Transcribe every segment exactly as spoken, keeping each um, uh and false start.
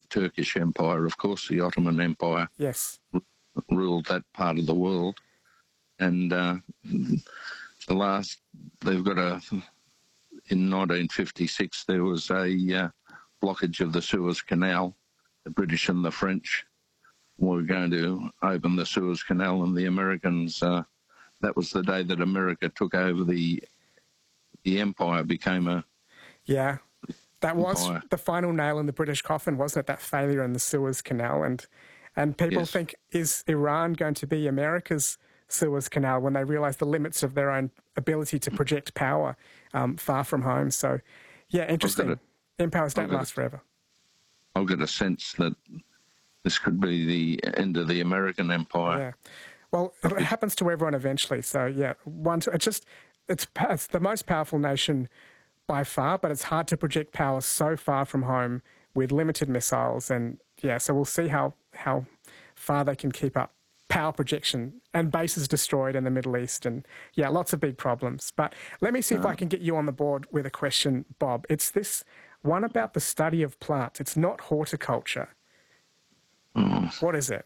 Turkish Empire, of course, the Ottoman Empire. Yes. R- ruled that part of the world. And uh, the last, they've got a, in nineteen fifty-six, there was a uh, blockage of the Suez Canal. The British and the French were going to open the Suez Canal, and the Americans, uh, that was the day that America took over the the empire, became a... Yeah, that was empire. the final nail in the British coffin, wasn't it, that failure in the Suez Canal? And, and people Yes. think, is Iran going to be America's Suez Canal when they realise the limits of their own ability to project power um, far from home? So, yeah, interesting. it. Empires don't I've got last it. forever. I've got a sense that this could be the end of the American empire. Yeah. Well, it happens to everyone eventually. So, yeah, one, it's just, it's, it's the most powerful nation by far, but it's hard to project power so far from home with limited missiles. And, yeah, so we'll see how, how far they can keep up power projection and bases destroyed in the Middle East. And, yeah, lots of big problems. But let me see if I can get you on the board with a question, Bob. It's this one about the study of plants. It's not horticulture. Mm. What is it?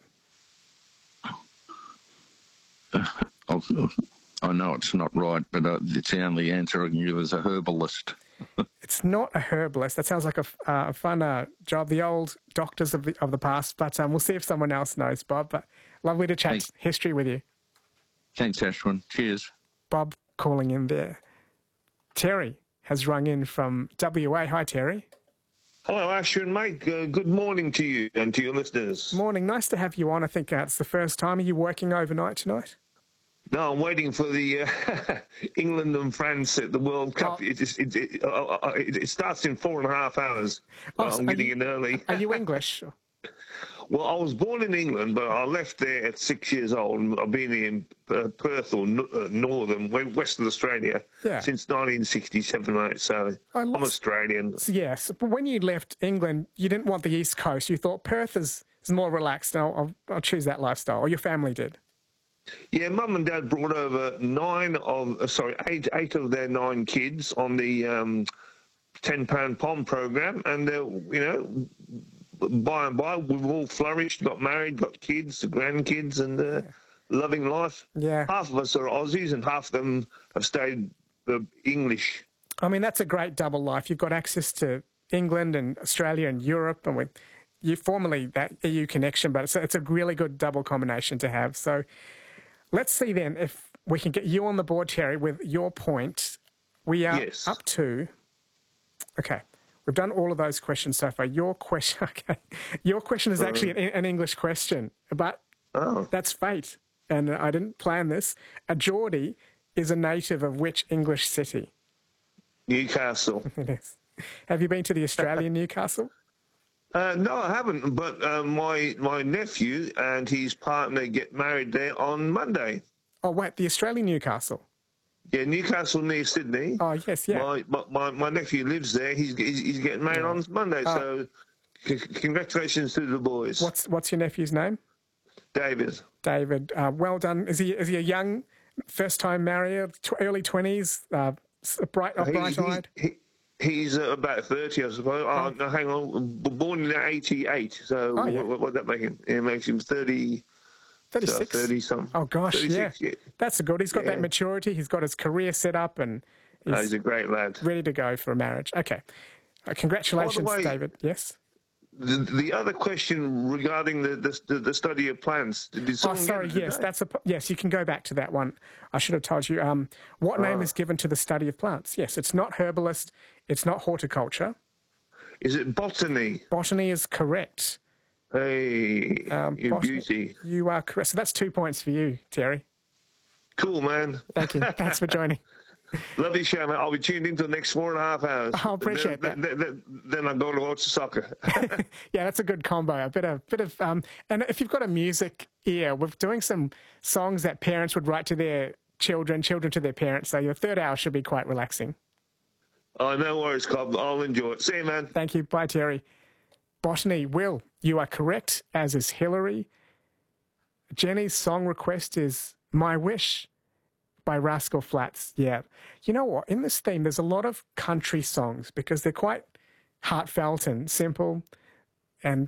I'll, I know it's not right, but uh, it's the only answer I can give as a herbalist. It's not a herbalist. That sounds like a, uh, a fun uh, job. The old doctors of the of the past. But um, we'll see if someone else knows, Bob. But lovely to chat Thanks. history with you. Thanks, Ashwin. Cheers. Bob calling in there. Terry has rung in from W A. Hi, Terry. Hello, Ashwin, mate. Uh, good morning to you and to your listeners. Morning. Nice to have you on. I think uh, it's the first time. Are you working overnight tonight? No, I'm waiting for the uh, England and France at the World Cup. Oh. It, it, it, it, uh, it, it starts in four and a half hours. Oh, Uh, so I'm are getting you- in early. Are you English? Well, I was born in England, but I left there at six years old. And I've been in uh, Perth or no, uh, Northern, Western Australia Yeah. since nineteen sixty-seven, mate. So I I'm lost- Australian. So, yes, but when you left England, you didn't want the East Coast. You thought Perth is, is more relaxed. I'll, I'll, I'll choose that lifestyle. Or your family did. Yeah, Mum and Dad brought over nine of, uh, sorry, eight, eight of their nine kids on the um, ten pound pom program, and uh, you know, by and by we've all flourished, got married, got kids, grandkids, and uh, loving life. Yeah. Half of us are Aussies, and half of them have stayed uh, English. I mean, that's a great double life. You've got access to England and Australia and Europe, and we, you formerly that E U connection, but it's a, it's a really good double combination to have. So let's see then if we can get you on the board, Terry, with your point. We are Yes. up to, okay, we've done all of those questions so far. Your question, okay, your question is actually an, an English question, but Oh, that's fate. And I didn't plan this. A Geordie is a native of which English city? Newcastle. It is. Have you been to the Australian Newcastle? Uh, no, I haven't. But uh, my my nephew and his partner get married there on Monday. Oh, wait, the Australian Newcastle. Yeah, Newcastle near Sydney. Oh, yes, yeah. My, my my my nephew lives there. He's he's, he's getting married Yeah. on Monday. Oh. So, c- congratulations to the boys. What's what's your nephew's name? David? David. Uh, well done. Is he is he a young, first time marrier, tw- early twenties, uh, s- bright, uh, He- bright he's, eyed? he, he's uh, about thirty, I suppose. Oh, no, hang on. B- Born in eighty-eight. So Oh, yeah. what, what that make him? It makes him thirty. thirty-six. thirty something. Oh gosh, yeah. thirty-six, yeah. That's a good. He's got that Yeah. maturity. He's got his career set up, and No, he's he's a great lad. ready to go for a marriage. Okay. Uh, congratulations, way- David. Yes. The, the other question regarding the, the the study of plants. Did Oh, someone sorry. get it Yes, today? that's a yes. You can go back to that one. I should have told you. Um, what name Ah. is given to the study of plants? Yes, it's not herbalist. It's not horticulture. Is it botany? Botany is correct. Hey, Um, you botany- beauty. You are correct. So that's two points for you, Terry. Cool, man. Thank you. Thanks for joining. Lovely show, man. I'll be tuned in for the next four and a half hours. I appreciate then, that. Then, then, then I go to watch the soccer. Yeah, that's a good combo. A bit of, bit of, um, and if you've got a music ear, we're doing some songs that parents would write to their children, children to their parents. So your third hour should be quite relaxing. Oh, no worries, Cobb. I'll enjoy it. See you, man. Thank you. Bye, Terry. Botany, Will, you are correct, as is Hillary. Jenny's song request is My Wish by Rascal Flatts. Yeah. You know what? In this theme, there's a lot of country songs because they're quite heartfelt and simple. And